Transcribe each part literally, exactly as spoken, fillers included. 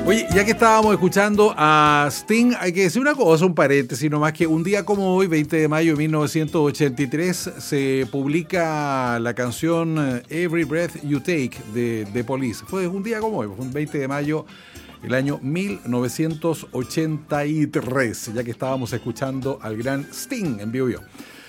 Oye, ya que estábamos escuchando a Sting, hay que decir una cosa, un paréntesis nomás, que un día como hoy, veinte de mayo de mil novecientos ochenta y tres, se publica la canción Every Breath You Take de The Police. Fue un día como hoy, fue un veinte de mayo del año mil novecientos ochenta y tres, ya que estábamos escuchando al gran Sting en vivo.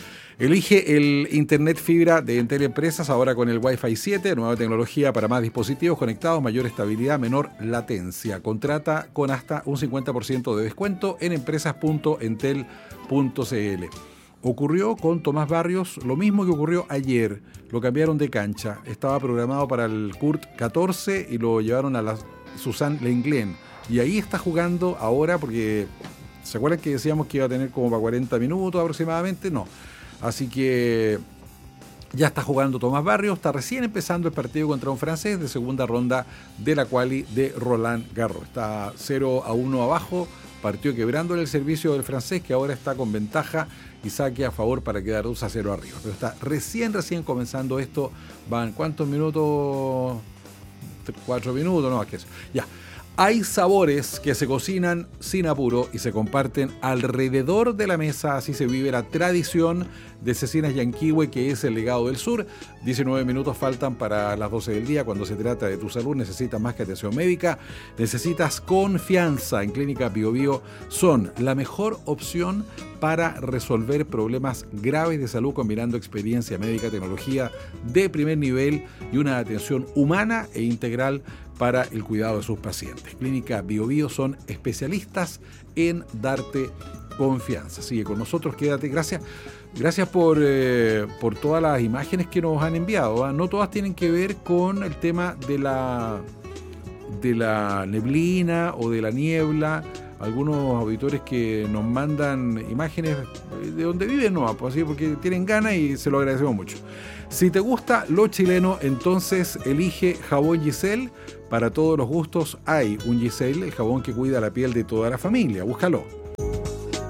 Elige el Internet fibra de Entel Empresas, ahora con el Wi-Fi siete, nueva tecnología para más dispositivos conectados, mayor estabilidad, menor latencia. Contrata con hasta un cincuenta por ciento de descuento en empresas punto entel punto c l. Ocurrió con Tomás Barrios lo mismo que ocurrió ayer. Lo cambiaron de cancha. Estaba programado para el C U R T catorce y lo llevaron a la Suzanne Lenglen. Y ahí está jugando ahora porque... ¿Se acuerdan que decíamos que iba a tener como para cuarenta minutos aproximadamente? No. Así que ya está jugando Tomás Barrios, está recién empezando el partido contra un francés de segunda ronda de la quali de Roland Garros. Está cero a uno abajo, partió quebrándole el servicio del francés, que ahora está con ventaja y saque a favor para quedar dos a cero arriba. Pero está recién, recién comenzando esto. ¿Van cuántos minutos? Cuatro minutos, no más que eso. Ya. Hay sabores que se cocinan sin apuro y se comparten alrededor de la mesa, así se vive la tradición de Cecinas Yanquihue, que es el legado del sur. diecinueve minutos faltan para las doce del día. Cuando se trata de tu salud, necesitas más que atención médica, necesitas confianza. En Clínica Bio Bio son la mejor opción para resolver problemas graves de salud, combinando experiencia médica, tecnología de primer nivel y una atención humana e integral para el cuidado de sus pacientes. Clínica Bio Bio son especialistas en darte confianza. Sigue con nosotros, quédate. Gracias, gracias por, eh, por todas las imágenes que nos han enviado, ¿eh? No todas tienen que ver con el tema de la, de la neblina o de la niebla. Algunos auditores que nos mandan imágenes de donde viven, no, pues así, porque tienen ganas y se lo agradecemos mucho. Si te gusta lo chileno, entonces elige jabón Giselle. Para todos los gustos hay un Giselle, el jabón que cuida la piel de toda la familia. Búscalo.